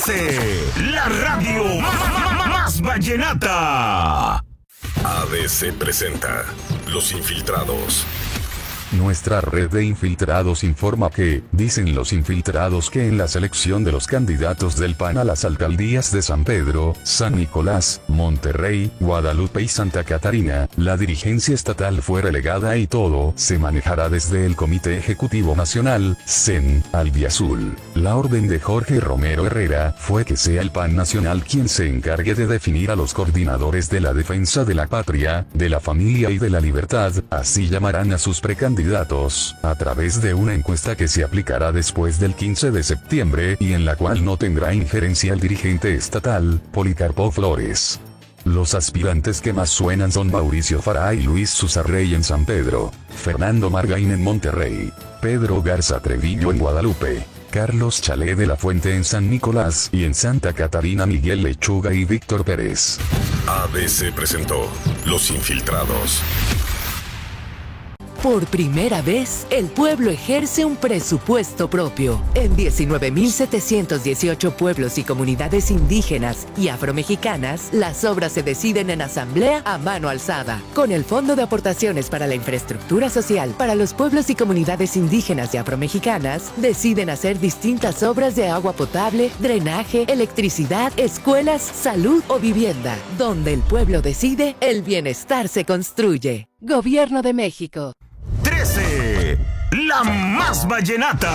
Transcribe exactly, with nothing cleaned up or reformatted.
trece, la radio más, más vallenata. A D C presenta Los Infiltrados. Nuestra red de infiltrados informa que, dicen los infiltrados que en la selección de los candidatos del P A N a las alcaldías de San Pedro, San Nicolás, Monterrey, Guadalupe y Santa Catarina, la dirigencia estatal fue relegada y todo se manejará desde el Comité Ejecutivo Nacional, C E N, Albiazul. La orden de Jorge Romero Herrera fue que sea el P A N nacional quien se encargue de definir a los coordinadores de la defensa de la patria, de la familia y de la libertad, así llamarán a sus precandidatos, a través de una encuesta que se aplicará después del quince de septiembre y en la cual no tendrá injerencia el dirigente estatal, Policarpo Flores. Los aspirantes que más suenan son Mauricio Farah y Luis Susarrey en San Pedro, Fernando Margain en Monterrey, Pedro Garza Treviño en Guadalupe, Carlos Chalé de la Fuente en San Nicolás y en Santa Catarina Miguel Lechuga y Víctor Pérez. A D C presentó Los Infiltrados. Por primera vez, el pueblo ejerce un presupuesto propio. En diecinueve mil setecientos dieciocho pueblos y comunidades indígenas y afromexicanas, las obras se deciden en asamblea a mano alzada. Con el Fondo de Aportaciones para la Infraestructura Social para los pueblos y comunidades indígenas y afromexicanas, deciden hacer distintas obras de agua potable, drenaje, electricidad, escuelas, salud o vivienda. Donde el pueblo decide, el bienestar se construye. Gobierno de México. trece, la más vallenata.